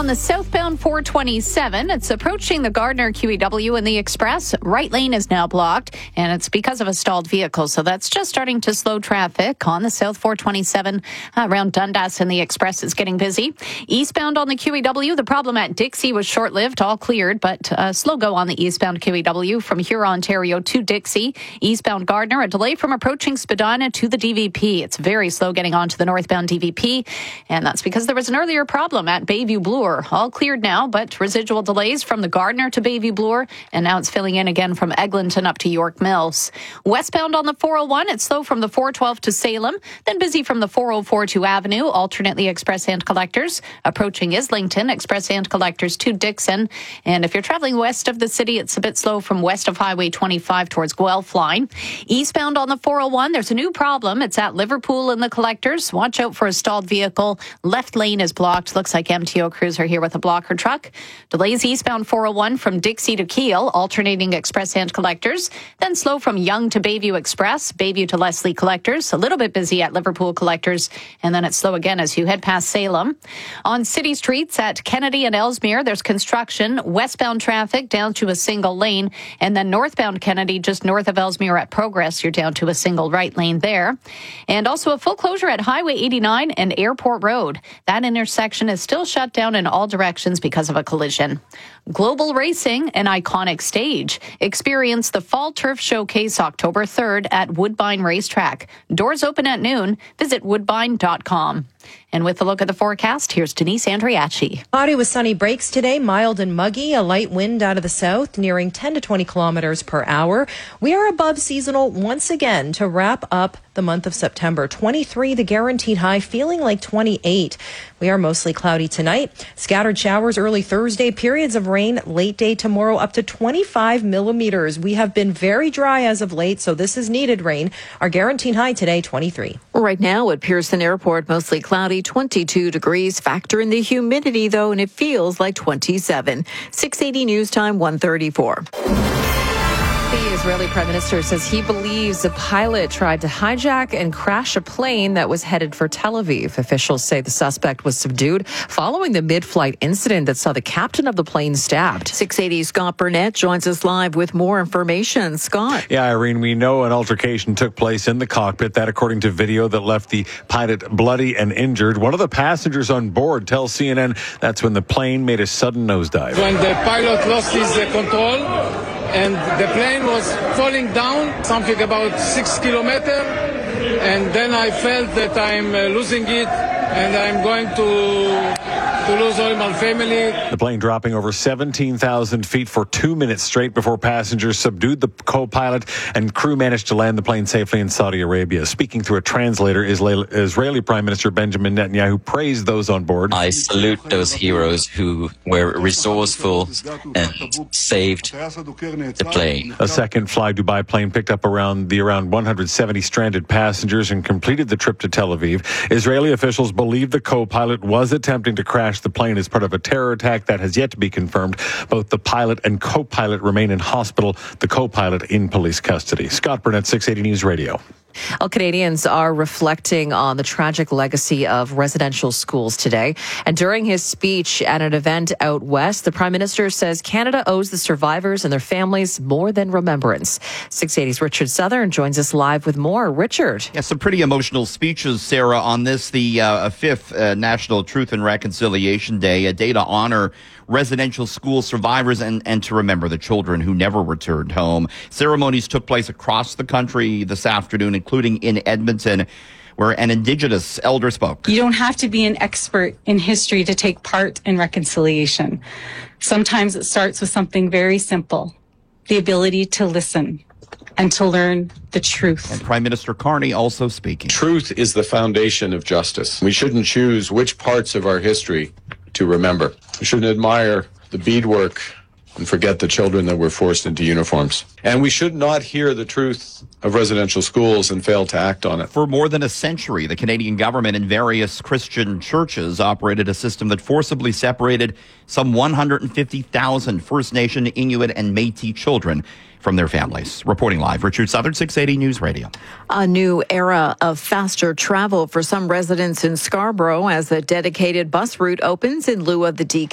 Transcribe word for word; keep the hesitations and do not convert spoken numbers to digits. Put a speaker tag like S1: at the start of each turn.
S1: on the southbound four twenty-seven. It's approaching the Gardner Q E W and the Express. Right lane is now blocked, and it's because of a stalled vehicle. So that's just starting to slow traffic on the South four twenty-seven uh, around Dundas, and the Express is getting busy. Eastbound on the Q E W, the problem at Dixie was short-lived, all cleared, but uh, slow go on the eastbound Q E W from Huron, Ontario to Dixie. Eastbound Gardner, a delay from approaching Spadina to the D V P. It's very slow getting on to the northbound D V P, and that's because there was an earlier problem at Bayview Bloor. All cleared now, but residual delays from the Gardner to Bayview Bloor, and now it's filling in again from Eglinton up to York Mills. Westbound on the four oh one, it's slow from the four twelve to Salem, then busy from the four oh four to Avenue, alternately Express and Collectors. Approaching Islington, Express and Collectors to Dixon. And if you're traveling west of the city, it's a bit slow from west of Highway twenty-five towards Guelph Line. Eastbound on the four oh one, there's a new problem. It's at Liverpool and the Collectors. Watch out for a stalled vehicle. Left lane is blocked. Looks like M T O crews are here with a blocker truck. Delays eastbound four oh one from Dixie to Kiel, alternating Express and Collectors. Then slow from Yonge to Bayview Express, Bayview to Leslie Collectors. A little bit busy at Liverpool Collectors, and then it's slow again as you head past Salem. On city streets at Kennedy and Ellesmere, there's construction. Westbound traffic down to a single lane, and then northbound Kennedy just north of Ellesmere at Progress, you're down to a single right lane there. And also a full closure at Highway eighty-nine and Airport Road. That intersection is still shut down in all directions because of a collision. Global Racing, an iconic stage. Experience the Fall Turf Showcase October third at Woodbine Racetrack. Doors open at noon. Visit woodbine dot com. And with a look at the forecast, here's Denise Andriachi.
S2: Cloudy with sunny breaks today, mild and muggy, a light wind out of the south nearing ten to twenty kilometers per hour. We are above seasonal once again to wrap up the month of September. twenty-three, the guaranteed high, feeling like twenty-eight. We are mostly cloudy tonight. Scattered showers early Thursday, periods of rain late day tomorrow up to twenty-five millimeters. We have been very dry as of late, so this is needed rain. Our guaranteed high today, twenty-three.
S3: Right now at Pearson Airport, mostly cloudy, twenty-two degrees. Factor in the humidity, though, and it feels like twenty-seven. six eighty News Time, one thirty-four.
S4: The Israeli Prime Minister says he believes a pilot tried to hijack and crash a plane that was headed for Tel Aviv. Officials say the suspect was subdued following the mid-flight incident that saw the captain of the plane stabbed.
S3: six eighty Scott Burnett joins us live with more information. Scott.
S5: Yeah, Irene, we know an altercation took place in the cockpit. That, according to video that left the pilot bloody and injured. One of the passengers on board tells C N N that's when the plane made a sudden nosedive.
S6: When the pilot lost his uh, control, and the plane was falling down, something about six kilometers, and then I felt that I'm uh, losing it, and I'm going to to lose all my family.
S5: The plane dropping over seventeen thousand feet for two minutes straight before passengers subdued the co-pilot and crew managed to land the plane safely in Saudi Arabia. Speaking through a translator, Israeli Prime Minister Benjamin Netanyahu praised those on board.
S7: I salute those heroes who were resourceful and saved the plane.
S5: A second Fly Dubai plane picked up around the around one hundred seventy stranded passengers and completed the trip to Tel Aviv. Israeli officials believe the co-pilot was attempting to crash the plane as part of a terror attack that has yet to be confirmed. Both the pilot and co-pilot remain in hospital, the co-pilot in police custody. Scott Burnett, six eighty News Radio.
S4: Well, Canadians are reflecting on the tragic legacy of residential schools today. And during his speech at an event out west, the Prime Minister says Canada owes the survivors and their families more than remembrance. six eighty's Richard Southern joins us live with more. Richard.
S8: Yeah, some pretty emotional speeches, Sarah, on this, the uh, fifth uh, National Truth and Reconciliation Day, a day to honor residential school survivors and, and to remember the children who never returned home. Ceremonies took place across the country this afternoon, including in Edmonton, where an Indigenous elder spoke.
S9: You don't have to be an expert in history to take part in reconciliation. Sometimes it starts with something very simple, the ability to listen and to learn the truth.
S8: And Prime Minister Carney also speaking.
S10: Truth is the foundation of justice. We shouldn't choose which parts of our history to remember. We shouldn't admire the beadwork and forget the children that were forced into uniforms. And we should not hear the truth of residential schools and fail to act on it.
S8: For more than a century, the Canadian government and various Christian churches operated a system that forcibly separated some one hundred fifty thousand First Nation, Inuit, and Métis children from their families. Reporting live, Richard Southern, six eighty News Radio.
S3: A new era of faster travel for some residents in Scarborough as a dedicated bus route opens in lieu of the